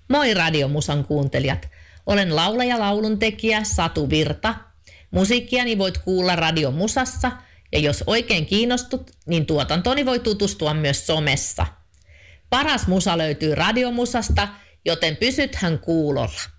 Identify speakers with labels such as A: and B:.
A: Moi Radiomusan kuuntelijat. Olen laulaja lauluntekijä Satu Virta. Musiikkiani voit kuulla Radiomusassa ja jos oikein kiinnostut, niin tuotantoni voi tutustua myös somessa. Paras musa löytyy Radiomusasta, joten pysythän kuulolla.